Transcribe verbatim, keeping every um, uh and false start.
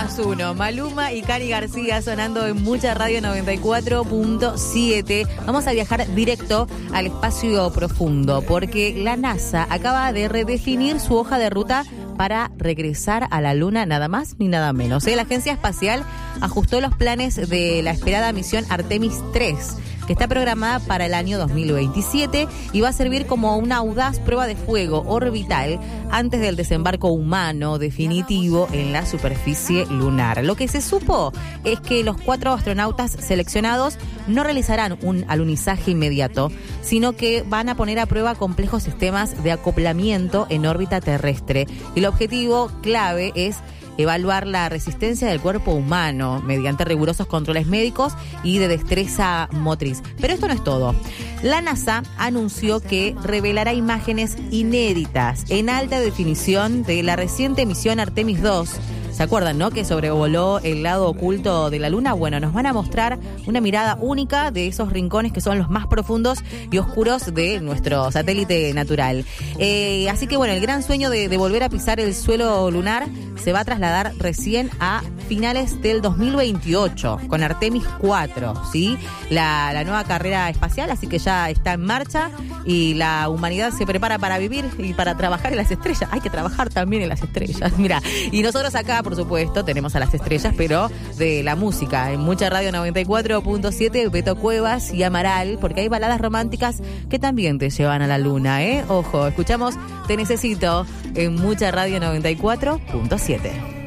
menos uno. Maluma y Cari García sonando en Mucha Radio noventa y cuatro punto siete. Vamos a viajar directo al espacio profundo porque la NASA acaba de redefinir su hoja de ruta para regresar a la Luna, nada más ni nada menos. ¿eh? La Agencia Espacial ajustó los planes de la esperada misión Artemis tres, que está programada para el año dos mil veintisiete y va a servir como una audaz prueba de fuego orbital antes del desembarco humano definitivo en la superficie lunar. Lo que se supo es que los cuatro astronautas seleccionados no realizarán un alunizaje inmediato, sino que van a poner a prueba complejos sistemas de acoplamiento en órbita terrestre. Y el objetivo clave es evaluar la resistencia del cuerpo humano mediante rigurosos controles médicos y de destreza motriz. Pero esto no es todo. La NASA anunció que revelará imágenes inéditas en alta definición de la reciente misión Artemis dos. ¿Se acuerdan, no? Que sobrevoló el lado oculto de la Luna. Bueno, nos van a mostrar una mirada única de esos rincones que son los más profundos y oscuros de nuestro satélite natural. Eh, así que, bueno, el gran sueño de, de volver a pisar el suelo lunar se va a trasladar recién a finales del dos mil veintiocho con Artemis cuatro, ¿sí? La, la nueva carrera espacial, así que ya está en marcha y la humanidad se prepara para vivir y para trabajar en las estrellas. Hay que trabajar también en las estrellas, mira. Y nosotros acá, por supuesto, tenemos a las estrellas, pero de la música. En Mucha Radio noventa y cuatro punto siete, Beto Cuevas y Amaral, porque hay baladas románticas que también te llevan a la luna, ¿eh? Ojo, escuchamos Te Necesito en Mucha Radio noventa y cuatro punto siete.